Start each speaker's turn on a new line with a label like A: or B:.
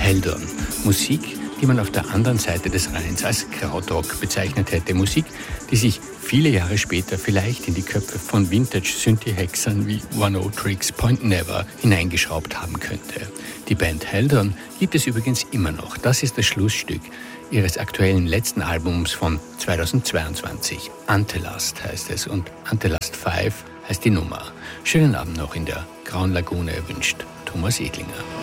A: Haldern. Musik, die man auf der anderen Seite des Rheins als Krautrock bezeichnet hätte. Musik, die sich viele Jahre später vielleicht in die Köpfe von Vintage-Synthi-Hexern wie One O Tricks Point Never hineingeschraubt haben könnte. Die Band Haldern gibt es übrigens immer noch. Das ist das Schlussstück ihres aktuellen letzten Albums von 2022. Antelast heißt es und Antelast 5 heißt die Nummer. Schönen Abend noch in der Grauen Lagune wünscht Thomas Edlinger.